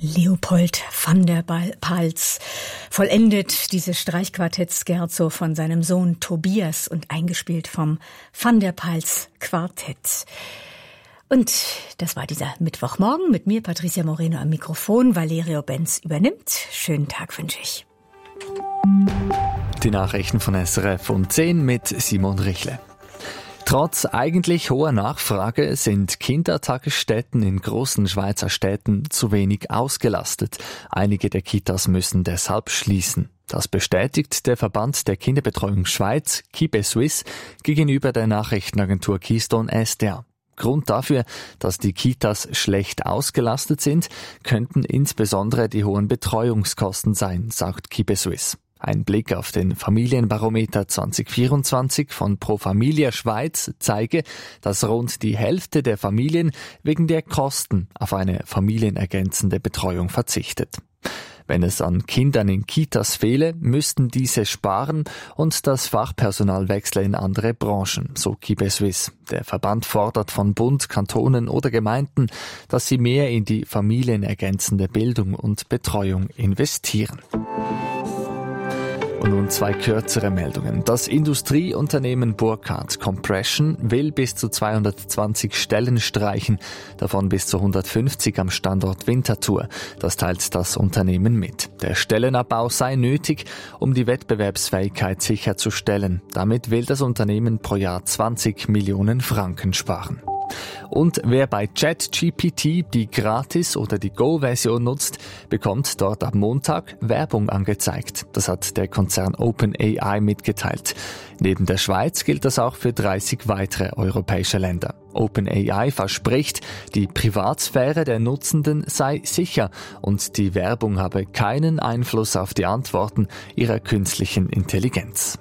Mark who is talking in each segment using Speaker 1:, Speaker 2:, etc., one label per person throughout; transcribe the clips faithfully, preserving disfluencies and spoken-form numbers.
Speaker 1: Leopold van der Pals vollendet dieses Streichquartett Scherzo von seinem Sohn Tobias und eingespielt vom Van der Pals Quartett. Und das war dieser Mittwochmorgen mit mir, Patricia Moreno, am Mikrofon. Valerio Benz übernimmt. Schönen Tag wünsche ich.
Speaker 2: Die Nachrichten von S R F um zehn mit Simon Richle. Trotz eigentlich hoher Nachfrage sind Kindertagesstätten in großen Schweizer Städten zu wenig ausgelastet. Einige der Kitas müssen deshalb schließen. Das bestätigt der Verband der Kinderbetreuung Schweiz, KibeSuisse, gegenüber der Nachrichtenagentur Keystone S D A. Grund dafür, dass die Kitas schlecht ausgelastet sind, könnten insbesondere die hohen Betreuungskosten sein, sagt KibeSuisse. Ein Blick auf den Familienbarometer zwanzig vierundzwanzig von Pro Familia Schweiz zeige, dass rund die Hälfte der Familien wegen der Kosten auf eine familienergänzende Betreuung verzichtet. Wenn es an Kindern in Kitas fehle, müssten diese sparen und das Fachpersonal wechsle in andere Branchen, so KibeSuisse. Der Verband fordert von Bund, Kantonen oder Gemeinden, dass sie mehr in die familienergänzende Bildung und Betreuung investieren. Und nun zwei kürzere Meldungen. Das Industrieunternehmen Burkhardt Compression will bis zu zweihundertzwanzig Stellen streichen, davon bis zu hundertfünfzig am Standort Winterthur. Das teilt das Unternehmen mit. Der Stellenabbau sei nötig, um die Wettbewerbsfähigkeit sicherzustellen. Damit will das Unternehmen pro Jahr zwanzig Millionen Franken sparen. Und wer bei ChatGPT die Gratis- oder die Go-Version nutzt, bekommt dort am Montag Werbung angezeigt. Das hat der Konzern OpenAI mitgeteilt. Neben der Schweiz gilt das auch für dreißig weitere europäische Länder. OpenAI verspricht, die Privatsphäre der Nutzenden sei sicher und die Werbung habe keinen Einfluss auf die Antworten ihrer künstlichen Intelligenz.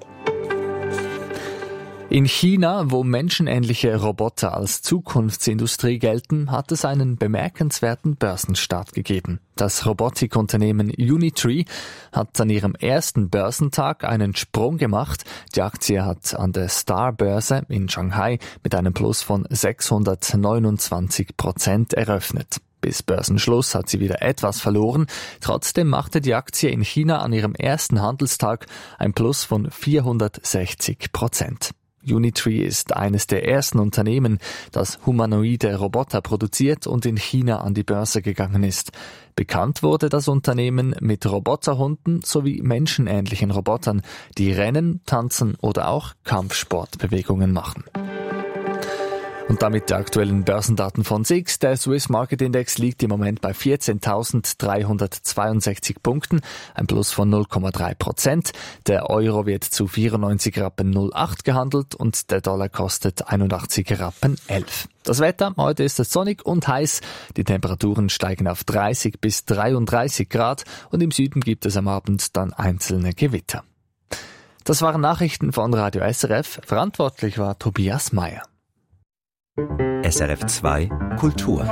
Speaker 2: In China, wo menschenähnliche Roboter als Zukunftsindustrie gelten, hat es einen bemerkenswerten Börsenstart gegeben. Das Robotikunternehmen Unitree hat an ihrem ersten Börsentag einen Sprung gemacht. Die Aktie hat an der Star-Börse in Shanghai mit einem Plus von sechshundertneunundzwanzig Prozent eröffnet. Bis Börsenschluss hat sie wieder etwas verloren. Trotzdem machte die Aktie in China an ihrem ersten Handelstag ein Plus von vierhundertsechzig Prozent. Unitree ist eines der ersten Unternehmen, das humanoide Roboter produziert und in China an die Börse gegangen ist. Bekannt wurde das Unternehmen mit Roboterhunden sowie menschenähnlichen Robotern, die rennen, tanzen oder auch Kampfsportbewegungen machen. Und damit die aktuellen Börsendaten von S I X. Der Swiss Market Index liegt im Moment bei vierzehntausenddreihundertzweiundsechzig Punkten, ein Plus von null Komma drei Prozent. Der Euro wird zu vierundneunzig Rappen null acht gehandelt und der Dollar kostet einundachtzig Rappen elf. Das Wetter, heute ist es sonnig und heiß. Die Temperaturen steigen auf dreißig bis dreiunddreißig Grad und im Süden gibt es am Abend dann einzelne Gewitter. Das waren Nachrichten von Radio S R F. Verantwortlich war Tobias Meyer.
Speaker 3: S R F zwei Kultur.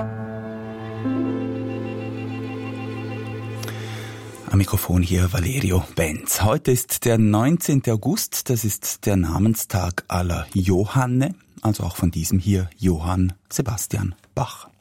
Speaker 3: Am Mikrofon hier Valerio Benz. Heute ist der neunzehnten August, das ist der Namenstag aller Johanne, also auch von diesem hier Johann Sebastian Bach.